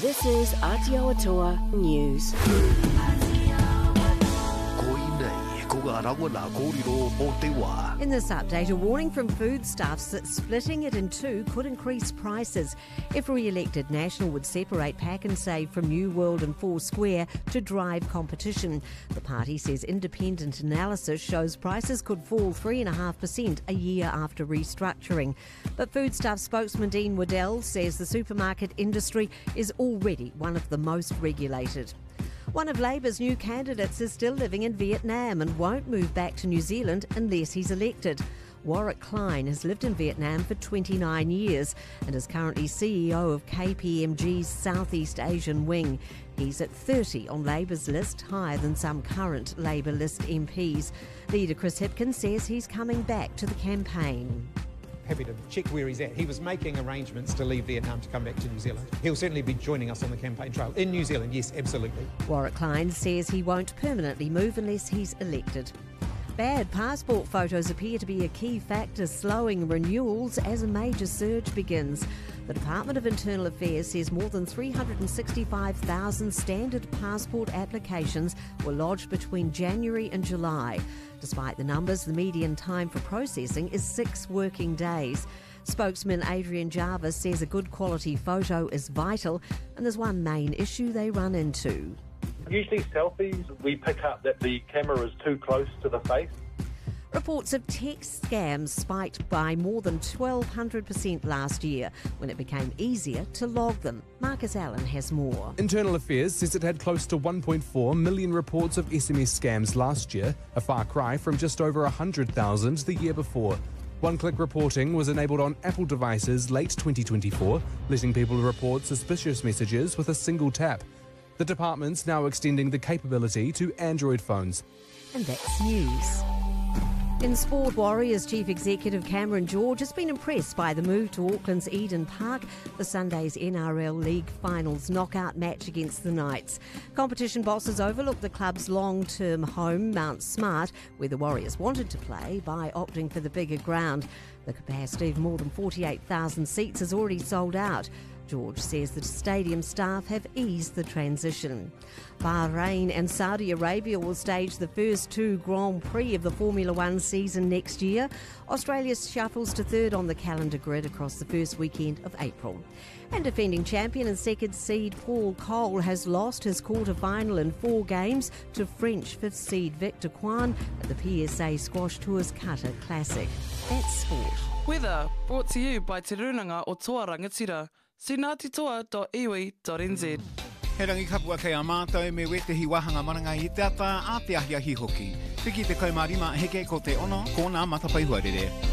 This is Aotearoa News. In this update, a warning from foodstuffs that splitting it in two could increase prices. If re-elected, National would separate Pack and Save from New World and Foursquare to drive competition. The party says independent analysis shows prices could fall 3.5% a year after restructuring. But Foodstuff spokesman Dean Waddell says the supermarket industry is already one of the most regulated. One of Labour's new candidates is still living in Vietnam and won't move back to New Zealand unless he's elected. Warwick Klein has lived in Vietnam for 29 years and is currently CEO of KPMG's Southeast Asian wing. He's at 30 on Labour's list, higher than some current Labour list MPs. Leader Chris Hipkins says he's coming back to the campaign. Happy to check where he's at. He was making arrangements to leave Vietnam to come back to New Zealand. He'll certainly be joining us on the campaign trail in New Zealand, yes, absolutely. Warwick Klein says he won't permanently move unless he's elected. Bad passport photos appear to be a key factor slowing renewals as a major surge begins. The Department of Internal Affairs says more than 365,000 standard passport applications were lodged between January and July. Despite the numbers, the median time for processing is 6 working days. Spokesman Adrian Jarvis says a good quality photo is vital, and there's one main issue they run into. Usually selfies, we pick up that the camera is too close to the face. Reports of text scams spiked by more than 1,200% last year when it became easier to log them. Marcus Allen has more. Internal Affairs says it had close to 1.4 million reports of SMS scams last year, a far cry from just over 100,000 the year before. One-click reporting was enabled on Apple devices late 2024, letting people report suspicious messages with a single tap. The department's now extending the capability to Android phones. And that's news. In sport, Warriors Chief Executive Cameron George has been impressed by the move to Auckland's Eden Park for Sunday's NRL League Finals knockout match against the Knights. Competition bosses overlooked the club's long-term home, Mount Smart, where the Warriors wanted to play, by opting for the bigger ground. The capacity of more than 48,000 seats is already sold out. George says the stadium staff have eased the transition. Bahrain and Saudi Arabia will stage the first 2 Grand Prix of the Formula One season next year. Australia shuffles to third on the calendar grid across the first weekend of April. And defending champion and second seed Paul Cole has lost his quarter-final in 4 games to French 5th seed Victor Kwan at the PSA Squash Tours Qatar Classic. That's sport. Weather brought to you by Te Runanga o Toa Rangatira. See ngatitoa.iwi.nz. He rangi kapua kei a mātou me wetehi wahanga maranga i te ata a te ahiahi hoki. Piki te kaumarima heke ko te ono, ko ngā matapaihua rere.